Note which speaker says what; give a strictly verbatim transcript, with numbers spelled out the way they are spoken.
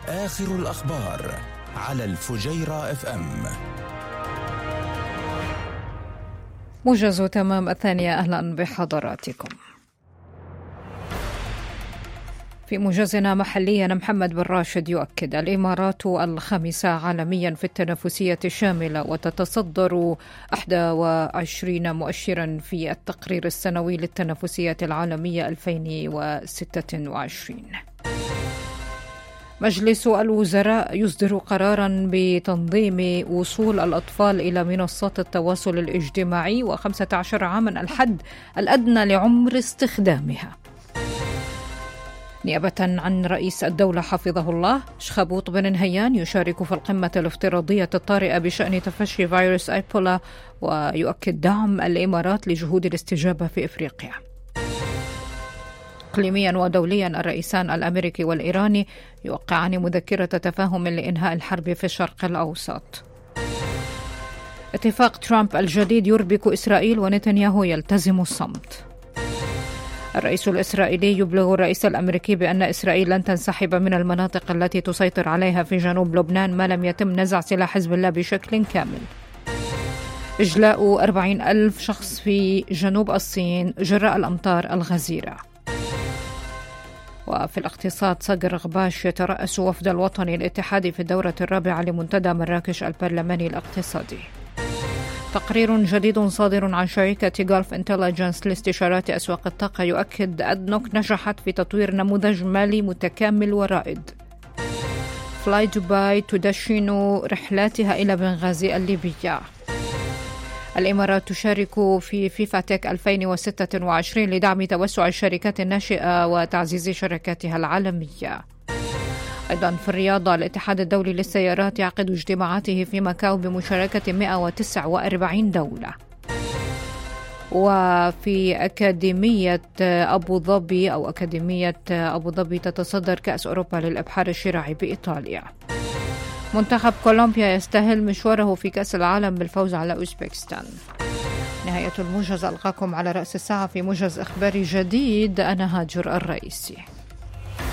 Speaker 1: آخر الأخبار على الفجيرة اف ام.
Speaker 2: موجز تمام الثانية، أهلا بحضراتكم. في موجزنا محليا، محمد بن راشد يؤكد الإمارات الخامسة عالميا في التنافسية الشاملة وتتصدر إحدى وعشرين مؤشرا في التقرير السنوي للتنافسية العالمية ألفين وستة وعشرين. مجلس الوزراء يصدر قرارا بتنظيم وصول الأطفال إلى منصات التواصل الاجتماعي وخمسة عشر عاما الحد الأدنى لعمر استخدامها. نيابة عن رئيس الدولة حفظه الله، شخبوط بن نهيان يشارك في القمة الافتراضية الطارئة بشأن تفشي فيروس إيبولا، ويؤكد دعم الإمارات لجهود الاستجابة في إفريقيا. إقليميا ودوليا، الرئيسان الأمريكي والإيراني يوقعان مذكرة تفاهم لإنهاء الحرب في الشرق الأوسط. اتفاق ترامب الجديد يربك إسرائيل ونتنياهو يلتزم الصمت. الرئيس الإسرائيلي يبلغ الرئيس الأمريكي بأن إسرائيل لن تنسحب من المناطق التي تسيطر عليها في جنوب لبنان ما لم يتم نزع سلاح حزب الله بشكل كامل. إجلاء أربعين ألف شخص في جنوب الصين جراء الأمطار الغزيرة. وفي الاقتصاد، صقر غباش يترأس وفد الوطني الاتحادي في الدورة الرابعة لمنتدى مراكش البرلماني الاقتصادي. تقرير جديد صادر عن شركة غولف انتليجنس لاستشارات أسواق الطاقة يؤكد أدنوك نجحت في تطوير نموذج مالي متكامل ورائد. فلاي دبي تدشن رحلاتها إلى بنغازي الليبية. الإمارات تشارك في فيفا تك ألفين وستة وعشرين لدعم توسع الشركات الناشئة وتعزيز شركاتها العالمية. أيضا في الرياضة، الاتحاد الدولي للسيارات يعقد اجتماعاته في ماكاو بمشاركة مئة وتسعة وأربعين دولة. وفي أكاديمية أبو ظبي أو أكاديمية أبو ظبي تتصدر كأس أوروبا للإبحار الشراعي بإيطاليا. منتخب كولومبيا يستهل مشواره في كأس العالم بالفوز على أوزبكستان. نهاية الموجز، ألقاكم على رأس الساعة في موجز إخباري جديد. أنا هاجر الرئيسي.